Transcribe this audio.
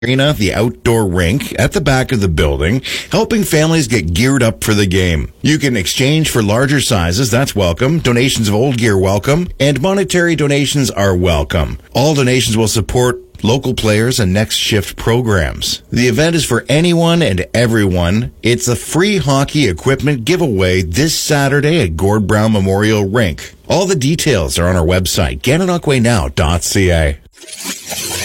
Arena, the outdoor rink at the back of the building, helping families get geared up for the game. You can exchange for larger sizes, that's welcome. Donations of old gear welcome, and monetary donations are welcome. All donations will support local players and next shift programs. The event is for anyone and everyone. It's a free hockey equipment giveaway this Saturday at Gord Brown Memorial Rink. All the details are on our website, gananoquenow.ca.